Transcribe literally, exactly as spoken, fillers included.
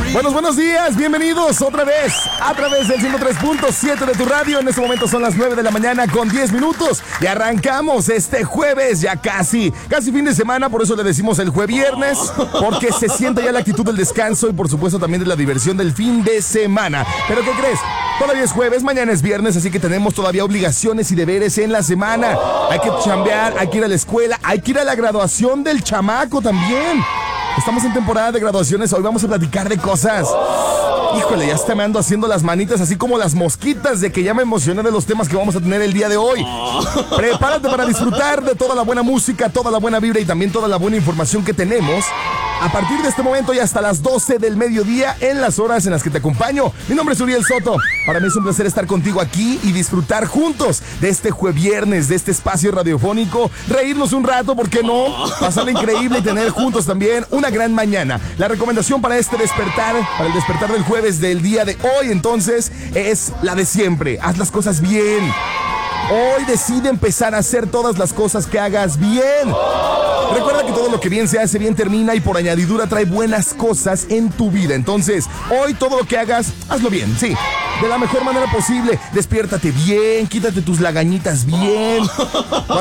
Buenos, buenos días, bienvenidos otra vez a través del ciento tres punto siete de tu radio. En este momento son las nueve de la mañana con diez minutos y arrancamos este jueves, ya casi, casi fin de semana, por eso le decimos el jueviernes, porque se siente ya la actitud del descanso y por supuesto también de la diversión del fin de semana. ¿Pero qué crees? Todavía es jueves, mañana es viernes, así que tenemos todavía obligaciones y deberes en la semana. Hay que chambear, hay que ir a la escuela, hay que ir a la graduación del chamaco también. Estamos en temporada de graduaciones, hoy vamos a platicar de cosas. Híjole, ya está me ando haciendo las manitas así como las mosquitas de que ya me emocioné de los temas que vamos a tener el día de hoy. Prepárate para disfrutar de toda la buena música, toda la buena vibra y también toda la buena información que tenemos a partir de este momento y hasta las doce del mediodía en las horas en las que te acompaño. Mi nombre es Uriel Soto. Para mí es un placer estar contigo aquí y disfrutar juntos de este jueviernes, de este espacio radiofónico, reírnos un rato, ¿por qué no? Pasarla increíble y tener juntos también una gran mañana. La recomendación para este despertar, para el despertar del jueves del día de hoy, entonces, es la de siempre. Haz las cosas bien. Hoy decide empezar a hacer todas las cosas que hagas bien. Recuerda que todo lo que bien se hace, bien termina y por añadidura trae buenas cosas en tu vida. Entonces, hoy todo lo que hagas, hazlo bien, sí. De la mejor manera posible. Despiértate bien, quítate tus lagañitas bien.